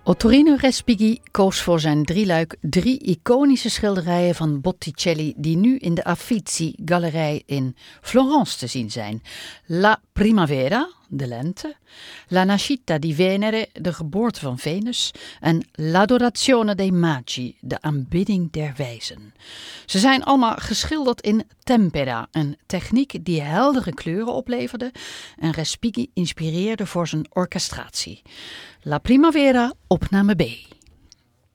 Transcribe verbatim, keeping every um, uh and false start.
Ottorino Respighi koos voor zijn drieluik drie iconische schilderijen van Botticelli die nu in de Uffizi-galerij in Florence te zien zijn. La Primavera, de lente, La Nascita di Venere, de geboorte van Venus, en L'Adorazione dei Magi, de aanbidding der wijzen. Ze zijn allemaal geschilderd in tempera, een techniek die heldere kleuren opleverde en Respighi inspireerde voor zijn orchestratie. La Primavera, opname B.